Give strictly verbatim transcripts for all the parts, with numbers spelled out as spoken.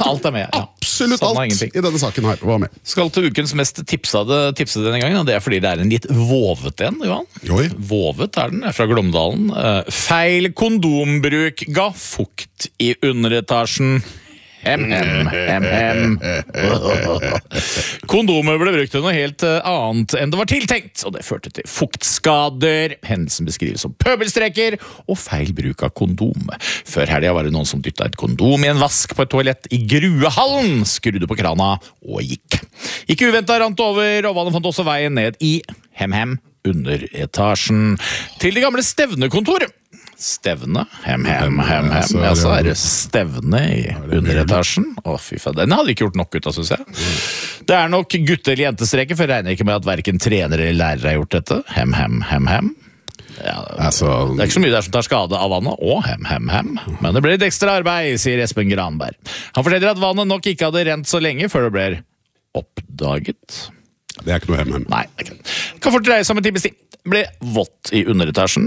alt er med. Ja. Absolutt Sanne alt ingenting. i denne saken her var med. Skal til ukens mest tipsede, tipsede denne gangen, og det er fordi det er en litt vovet en, Johan. Oi. Vovet er den, er fra Glåmdalen. Uh, feil kondombruk ga fukt i underetasjen. Hem, hem, hem, hem. Kondomer ble brukt til noe helt annet enn det var tiltenkt, og det førte til fuktskader. Hendelsen beskrives som pøbelstreker og feil bruk av kondom. Før helga var det noen som dyttet et kondom i en vask på et toalett i Gruehallen, skrudde på krana og gikk. Ikke uventet rant over, og vannet fant også veien ned i hem, hem, underetasjen. Til det gamle stevnekontoret. Stevne, hem, hem, hem, hem. Ja, så er det stevne i underetasjen. Å, fy faen, den hadde ikke gjort nok ut av, synes jeg. Det er nok gutte- eller jentestreker, for jeg regner ikke med at hverken trener eller lærer har gjort dette. Hem, hem, hem, hem. Ja, altså, det er ikke så mye der som tar skade av vannet, og hem, hem, hem. Men det ble litt ekstra arbeid, sier Espen Granberg. Han forteller at vannet nok ikke hadde rent så lenge før det ble oppdaget. Det er ikke noe hem-hem. Nei, det kan fort dreie seg om en times tid. Ble vått i underetasjen,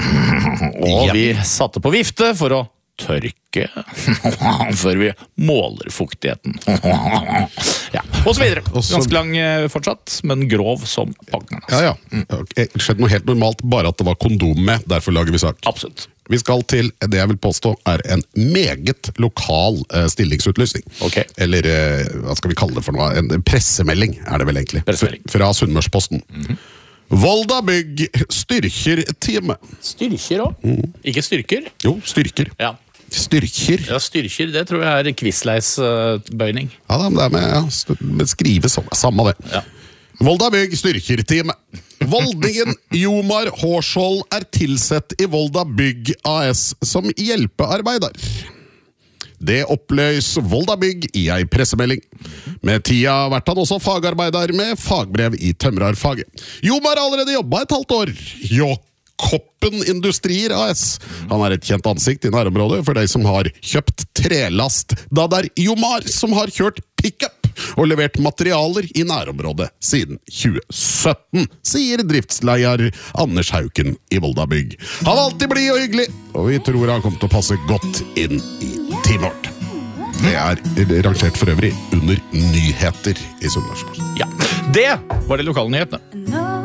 og vi satte på vifte for å tørke før vi måler fuktigheten. Ja, og så videre. Ganske lang fortsatt, men grov som pakken. Ja, ja. Det skjedde noe helt normalt, bare at det var kondom med. Derfor lager vi sak. Absolutt. Vi skal til det jeg vil påstå er en meget lokal uh, stillingsutlysning. Okay. Eller uh, hva skal vi kalle det for noe? En pressemelding er det vel egentlig. Pressemelding. Fra Sunnmørsposten. Mm-hmm. Volda Bygg styrker teamet. Styrker også? Mm. Ikke styrker? Jo, styrker. Ja. Styrker. Ja, styrker, det tror jeg er en quizleis-bøyning. Ja, det er med, ja, med skrive sånn, samme det. Ja. Volda Bygg styrker teamet. Voldingen Jomar Hårskjold er tilsett i Volda Bygg A S som hjelpearbeider. Det oppløys Volda Bygg i ei pressemelding. Med tida vært han også fagarbeider med fagbrev i tømrerfaget. Jomar har allerede jobbet et halvt år. Jokoppen Industrier A S. Han er et kjent ansikt i nærområdet for de som har kjøpt trelast, da det er Jomar som har kjørt pick-up og levert materialer i nærområdet siden tjue sytten, sier driftsleder Anders Hauken i Volda Bygg. Han er alltid blid og hyggelig, og vi tror han kommer til å passe godt inn i teamet vårt. Det er rangert for øvrig under nyheter i Sunnmørsposten. Ja, det var de lokale nyhetene.